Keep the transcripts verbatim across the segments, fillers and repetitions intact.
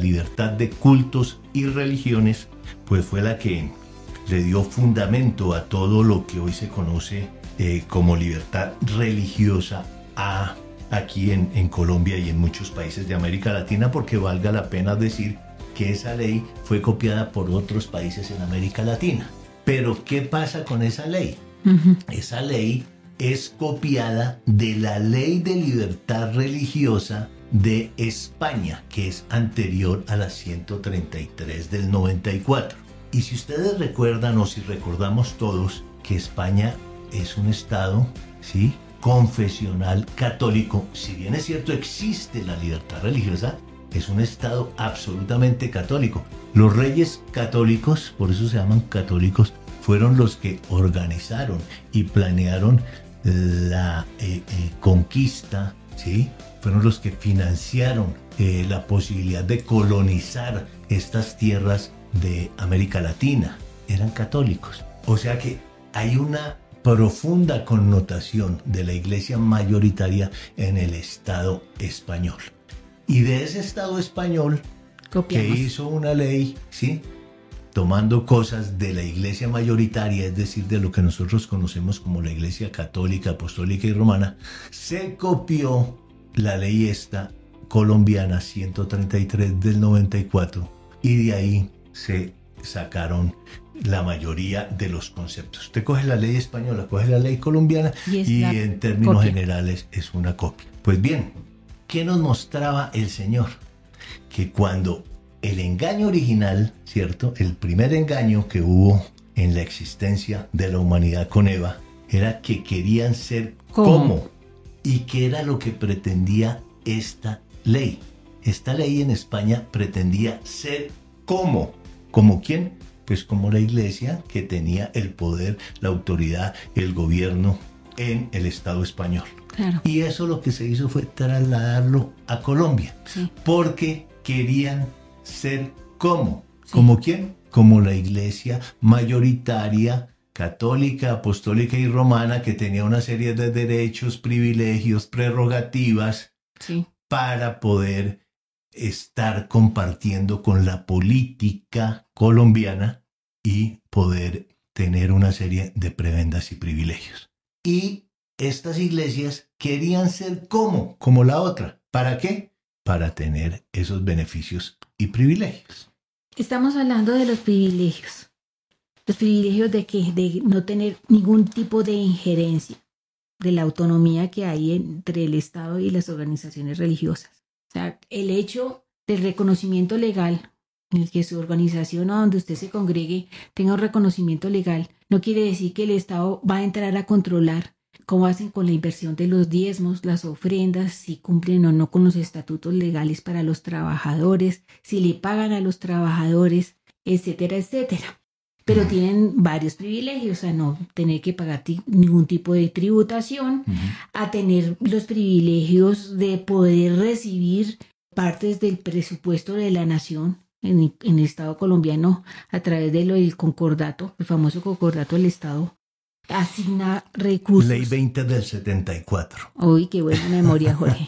libertad de cultos y religiones, pues fue la que le dio fundamento a todo lo que hoy se conoce eh, como libertad religiosa a, aquí en, en Colombia y en muchos países de América Latina, porque valga la pena decir que esa ley fue copiada por otros países en América Latina. Pero ¿qué pasa con esa ley? Uh-huh. Esa ley es copiada de la Ley de Libertad Religiosa de España, que es anterior a la ciento treinta y tres del noventa y cuatro. Y si ustedes recuerdan, o si recordamos todos, que España es un estado, ¿sí?, confesional católico. Si bien es cierto, existe la libertad religiosa, es un estado absolutamente católico. Los reyes católicos, por eso se llaman católicos, fueron los que organizaron y planearon la eh, eh, conquista, ¿sí? Fueron los que financiaron eh, la posibilidad de colonizar estas tierras de América Latina. Eran católicos. O sea que hay una profunda connotación de la iglesia mayoritaria en el Estado español. Y de ese Estado español, copiamos, que hizo una ley, ¿sí?, tomando cosas de la iglesia mayoritaria, es decir, de lo que nosotros conocemos como la iglesia católica, apostólica y romana, se copió la ley esta colombiana ciento treinta y tres del noventa y cuatro, y de ahí se sacaron la mayoría de los conceptos. Usted coge la ley española, coge la ley colombiana y, y en términos copia. generales es una copia. Pues bien, ¿qué nos mostraba el Señor? Que cuando el engaño original, ¿cierto?, el primer engaño que hubo en la existencia de la humanidad con Eva, era que querían ser como. ¿Cómo? ¿Y qué era lo que pretendía esta ley? Esta ley en España pretendía ser como. ¿Como quién? Pues como la iglesia, que tenía el poder, la autoridad, el gobierno en el Estado español. Claro. Y eso lo que se hizo fue trasladarlo a Colombia. Sí. Porque querían ser como. Sí. ¿Como quién? Como la iglesia mayoritaria, católica, apostólica y romana, que tenía una serie de derechos, privilegios, prerrogativas, sí, para poder estar compartiendo con la política colombiana y poder tener una serie de prebendas y privilegios. Y estas iglesias querían ser como, como la otra. ¿Para qué? Para tener esos beneficios y privilegios. Estamos hablando de los privilegios. ¿Los privilegios de qué? De no tener ningún tipo de injerencia, de la autonomía que hay entre el Estado y las organizaciones religiosas. O sea, el hecho del reconocimiento legal, en el que su organización o donde usted se congregue tenga un reconocimiento legal, no quiere decir que el Estado va a entrar a controlar cómo hacen con la inversión de los diezmos, las ofrendas, si cumplen o no con los estatutos legales para los trabajadores, si le pagan a los trabajadores, etcétera, etcétera. Pero tienen varios privilegios, a no tener que pagar t- ningún tipo de tributación, uh-huh. a tener los privilegios de poder recibir partes del presupuesto de la nación en, en el Estado colombiano a través de lo del concordato, el famoso concordato del Estado. Asigna recursos. Ley veinte del setenta y cuatro. Uy, qué buena memoria, Jorge.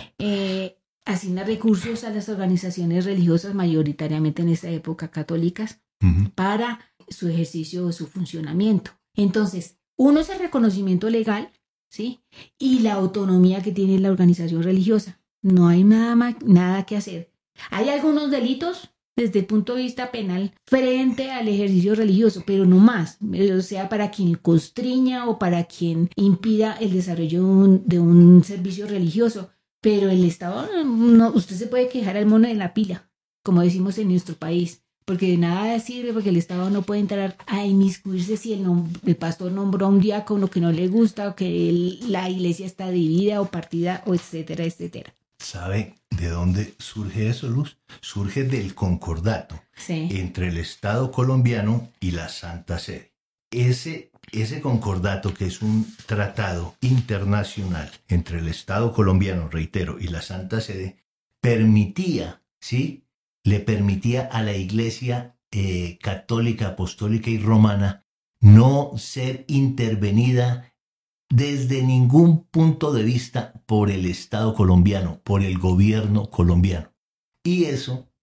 eh, asigna recursos a las organizaciones religiosas, mayoritariamente en esta época católicas, uh-huh. para su ejercicio o su funcionamiento. Entonces, uno es el reconocimiento legal, ¿sí? Y la autonomía que tiene la organización religiosa. No hay nada más, nada que hacer. Hay algunos delitos desde el punto de vista penal frente al ejercicio religioso, pero no más, o sea, para quien constriña o para quien impida el desarrollo de un, de un servicio religioso. Pero el Estado, no, usted se puede quejar al mono de la pila, como decimos en nuestro país, porque de nada sirve, porque el Estado no puede entrar a inmiscuirse si el, nom- el pastor nombró a un diácono que no le gusta, o que el, la iglesia está dividida o partida, o etcétera, etcétera. ¿Sabe de dónde surge eso, Luz? Surge del concordato, sí. entre el Estado colombiano y la Santa Sede. Ese, ese concordato, que es un tratado internacional entre el Estado colombiano, reitero, y la Santa Sede, permitía, ¿sí?, le permitía a la Iglesia eh, católica, apostólica y romana no ser intervenida desde ningún punto de vista por el Estado colombiano, por el gobierno colombiano. Y eso